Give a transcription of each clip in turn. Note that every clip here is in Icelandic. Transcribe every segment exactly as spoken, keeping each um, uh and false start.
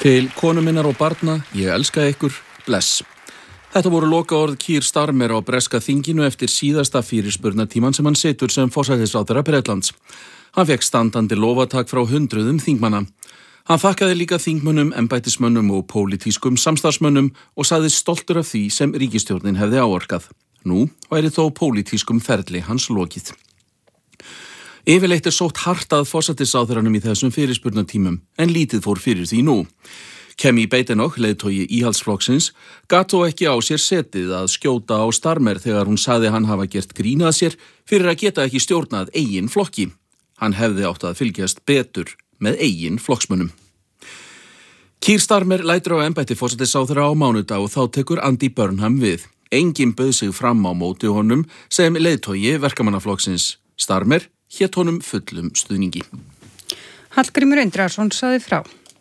Til konu minnar og barna, ég elska ykkur, bless. Þetta voru lokaorð Keir Starmer á breska þinginu eftir síðasta fyrirspurnatíman sem hann situr sem forsætisráðherra Bretlands. Hann fekk standandi lofatak frá hundruðum þingmanna. Hann þakkaði líka þingmönnum, embættismönnum og pólitískum samstarfsmönnum og sagðist stoltur af því sem ríkisstjórnin hefði áorkað. Nú væri þó pólitískum ferli hans lokið. Yfirleitt er sótt hart að forsætisráðherranum í þessum fyrirspurnatímum, en lítið fór fyrir því nú. Kemi Badenoch, leiðtogi íhaldsflokksins, gat þó ekki á sér setið að skjóta á Starmer þegar hún sagði hann hafa gert grín að sér fyrir að geta ekki stjórnað eigin flokki. Hann hefði átt að fylgjast betur með eigin flokksmönnum. Keir Starmer lætur á embætti forsætisráðherra á mánudag og þá tekur Andy Burnham við. Enginn bauð sig fram á móti honum sem leiðtogi verkamannaflokksins. Starmer hét honum fullum stuðningi. Hallgrímur Indriðason sagði frá.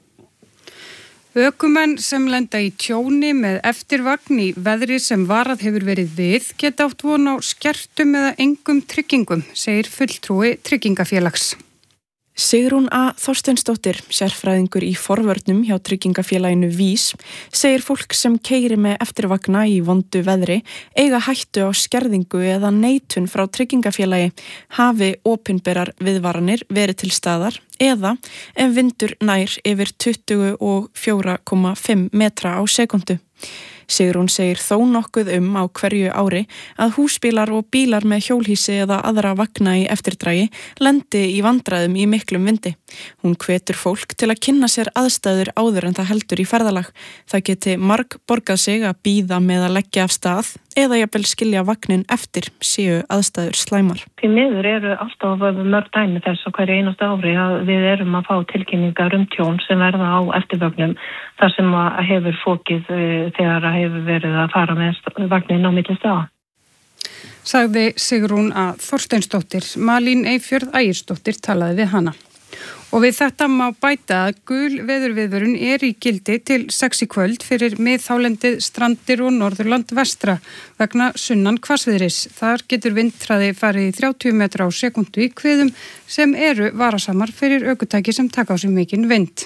Ökumenn sem lenda í tjóni með eftirvagn í veðri sem varað hefur verið við geta átt von á skertum eða engum tryggingum, segir fulltrúi tryggingafélags. Sigrún A. Þorsteinsdóttir, sérfræðingur í forvörnum hjá tryggingafélaginu Vís, segir fólk sem keyri með eftirvagna í vondu veðri eiga hættu á skerðingu eða neitun frá tryggingafélagi hafi opinberar viðvaranir verið til staðar eða ef vindur nær yfir tuttugu og fjögur komma fimm metra á sekundu. Sigrún segir þó nokkuð um á hverju ári að húsbílar og bílar með hjólhýsi eða aðra vagna í eftirdragi lendi í vandræðum í miklum vindi. Hún hvetur fólk til að kynna sér aðstæður áður en það heldur í ferðalag. Það geti marg borgað sig að bíða með að leggja af stað eða jafnvel skilja vagnin eftir séu aðstæður slæmar. Því miður eru alltaf mörg dæmi þess á hverju einasta ári að við erum að fá tilkynningar um tjón sem verða á eftirvögnum þar sem að hefur fókið þegar að hefur verið að fara með vagnin á milli staða. Sagði Sigrún A. Þorsteinsdóttir. Malín Eyfjörð Ægirsdóttir talaði við hana. Og við þetta má bæta að gul veðurviðvörun er í gildi til sex í kvöld fyrir miðhálendið, Strandir og Norðurland vestra vegna sunnan hvassviðris. Þar getur vindhraði farið í þrjátíu metra á sekundu í kviðum sem eru varasamar fyrir ökutæki sem taka á sig mikinn vind.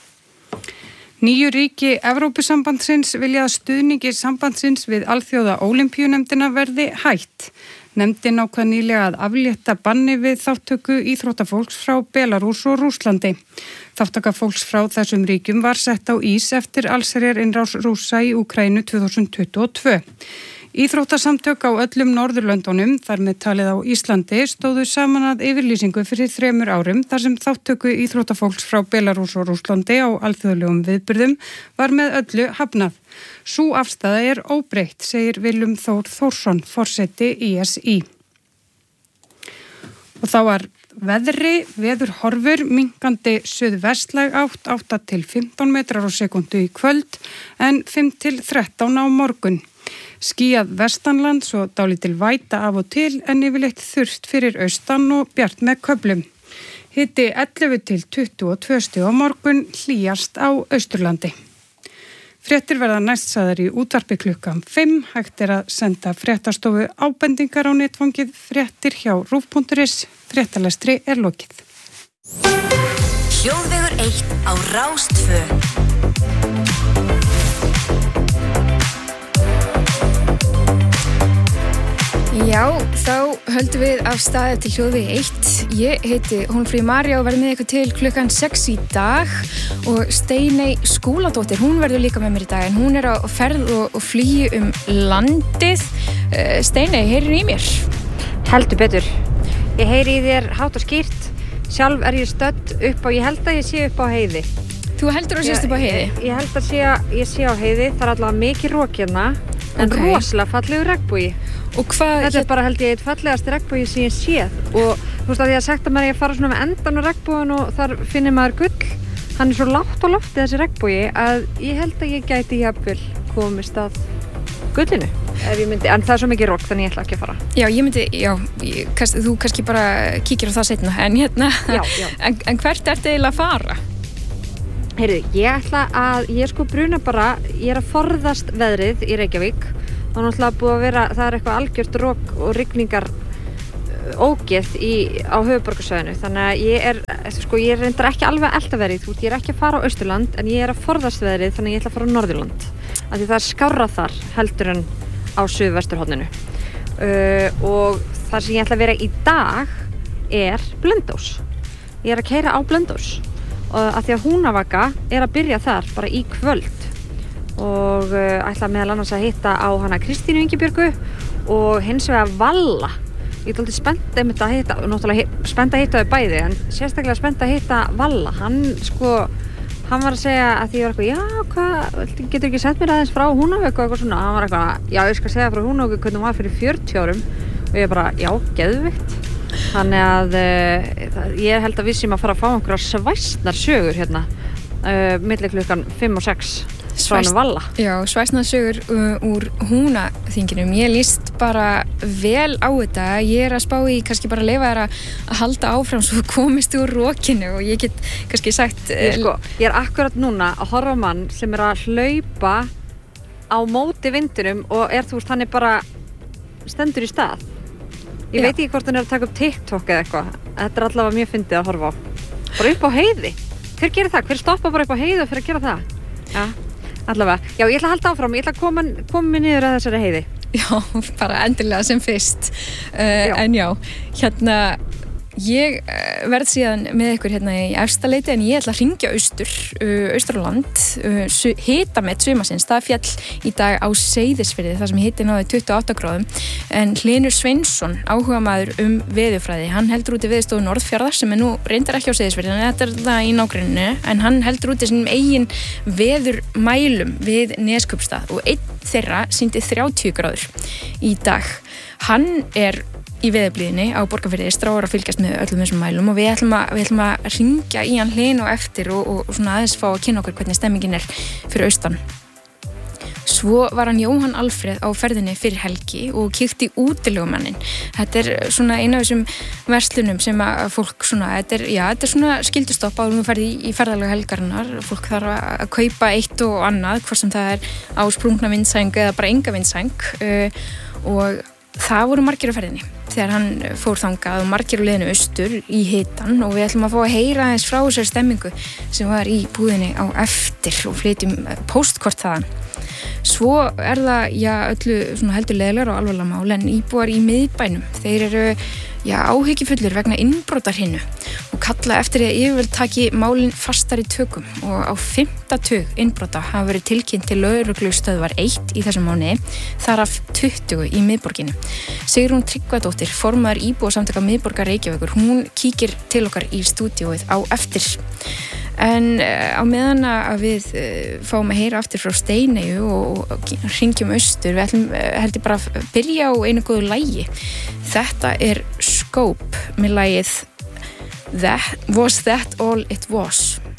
Níu ríki Evrópusambandsins vilja að stuðningi sambandsins við alþjóða ólympíunefndina verði hætt. Nefndin ákvað nýlega að aflétta banni við þáttöku íþróttafólks frá Belarús og Rússlandi. Þáttaka fólks frá þessum ríkjum var sett á ís eftir allsherjarinnrás Rússa í Úkraínu tvö þúsund tuttugu og tvö. Íþróttasamtök á öllum Norðurlöndunum, þar með talið á Íslandi, stóðu saman að yfirlýsingu fyrir þremur árum þar sem þáttöku íþróttafólks frá Belarús og Rússlandi á alþjóðlegum viðburðum var með öllu hafnað. Sú afstaða er óbreytt, segir Willum Þór Þórsson, forseti í s í. Og þá var veðri, veður horfur, minnkandi suðvestlæg átt, átta til fimmtán metrar á sekundu í kvöld en fimm til þrettán á morgun. Skýjað vestanlands og dálítil væta af og til en yfirleitt þurrt fyrir austan og bjart með köflum. Hiti ellefu til tuttugu og tvö stig á morgun, hlýjast á Austurlandi. Fréttir verða næst sagðar í útvarpi klukkan fimm. Hægt er að senda fréttastofu ábendingar á netfangið fréttir hjá rúv punktur is. Fréttalestri er lokið. Hljóðvegur eitt á Rás tvö. Já, þá höldum við af staði til hljóðvegi eitt. Ég heiti Hólmfríður María og verður með ykkur til klukkan sex í dag og Steiney Skúladóttir, hún verður líka með mér í dag en hún er á ferð og, og flugi um landið. Uh, Steiney, heyrir í mér? Heldur betur. Ég heyri í þér hátt og skýrt. Sjálf er ég stödd upp á, ég held að ég sé upp á heiði. Þú heldur að sést upp á heiði? Ég, ég held að sé, ég sé á heiði, það er allavega mikið rok hérna en okay. rosalega fallegur regnbogi. Og hvað... Þetta er bara held ég eitt fallegasti regnbogi sem ég séð og þú veist að ég hef sagt að maður ég fara svona með endan á regnbogin og þar finnir maður gull. Hann er svo lágt á lofti þessi regnbogi að ég held að ég gæti jafnvel komist að gullinu. Ef ég myndi, en það er svo mikið rok þannig ég ætla ekki að fara. Já, ég myndi, já, ég, kannski, þú kannski bara kíkir á það seinna en hérna, já, já. En, en hvert ertu eiginlega að fara? Heyrðu, ég ætla að, ég sko bruna bara, ég er að forðast veðrið í Reykjavík. Það er náttúrulega búið að vera, það er eitthvað algjört rok og rigningar ógeð í, á höfuðborgarsvæðinu, þannig að ég er, sko, ég er reyndar ekki alveg að elta veðrið, þú veist, ég er ekki að fara á Austurland en ég er að forðast veðrið, þannig að ég ætla að fara á Norðurland, af því það er skárra þar heldur en á suðvesturhorninu uh, og það sem ég ætla að vera í dag er Blönduós. Ég er að keyra á Blönduós og af því að Húnavaka er að byrja þar bara í kvöld og uh, ætla meðal annars að hitta á hana Kristínu Ingibjörgu og hins vegar Valla. Ég er alltaf spennt einmitt að hitta, náttúrulega spennt að hitta þau bæði, en sérstaklega spennt að hitta Valla. Hann sko, hann var að segja að því ég var eitthvað, já, hvað, getur ekki sett mér aðeins frá Húnavík og eitthvað svona. Hann var eitthvað, já, ég skal segja frá Húnavík hvernig hún var fyrir fjörutíu árum og ég bara, já, geðvikt. Þannig að uh, ég held að við séum að fara að fá einhverja svæsnar sögur hérna, uh, milli klukkan fimm og sex. Svæst, já, svæsnar sögur uh, úr Húnaþinginum. Ég líst bara vel á þetta. Ég er að spá í kannski bara leyfa þér að halda áfram svo komist úr rokinu og ég get kannski sagt ég, sko, ég er akkurat núna að horfa á mann sem er að hlaupa á móti vindinum og er, þú veist, hann er bara stendur í stað. Ég já. veit ekki hvort hann er að taka upp TikTok eða eitthvað. Þetta er allavega mjög fyndið að horfa á. Bara upp á heiði. Hver gerir það? Hver stoppa bara upp á heiði fyrir að gera það? Já. Allavega, já, ég ætla að halda áfram, ég ætla að koma, koma mig niður að þessari heiði. Já, bara endilega sem fyrst. Uh, já. En já, hérna, ég uh, verð síðan með ykkur hérna í Efstaleiti en ég ætla að hringja austur, uh, Austurland, uh, hitamet sumarsins, það fjall í dag á Seyðisfirði, það sem hiti náði tuttugu og átta gráðum, en Hlynur Sveinsson, áhugamaður um veðurfræði, hann heldur úti Veðurstofu Norðfjarðar sem er nú reyndar ekki á Seyðisfirði, en þetta er það í nágrenninu, en hann heldur úti sínum eigin veðurmælum við Neskupstað og einn þeirra sýndi þrjátíu gráður í dag. Hann er í veðurblíðinni á Borgarfirði, stráar að fylgjast með öllum þessum mælum og við ætlum að, við ætlum að hringja í hann Hlyn og eftir og, og, og svona aðeins fá að kynna okkur hvernig stemmingin er fyrir austan. Svo var hann Jóhann Alfreð á ferðinni fyrir helgi og kíkti útilegumannin. Þetta er svona eina af þessum verslunum sem að fólk svona, þetta er, já, þetta er svona skyldustopp áður nú ferði í, í ferðalega helgarinnar. Fólk þarf að kaupa eitt og annað, hvort sem það er á sprungna vindsæng eða bara enga vindsæng uh, og það voru margir á ferðinni þegar hann fór þangað og margir á leiðinu austur í hitan og við ætlum að fá að heyra aðeins frá þessari stemmingu sem var í búðinni á eftir og flytjum póstkort þaðan. Svo er það, já, öllu svona heldur leiðilegra og alvarlega mál en íbúar í miðbænum. Þeir eru, já, áhyggjufullir vegna innbrotarhinnu og kalla eftir að yfirvöld taki málin fastar í tökum og á fimmta tug innbrota hafa verið tilkynnt til lögreglustöðvar eitt í þessum mánuði, þar af tuttugu í miðborginni. Sigrún Tryggvadóttir, formaður íbúasamtaka miðborgar Reykjavíkur, hún kíkir til okkar í stúdíóið á eftir. En á meðan að við fáum að heyra aftur frá Steineyju og, og hringjum austur, við ætlum heldur bara að byrja á einu góðu lagi. Þetta er Scope með lagið That Was That All It Was.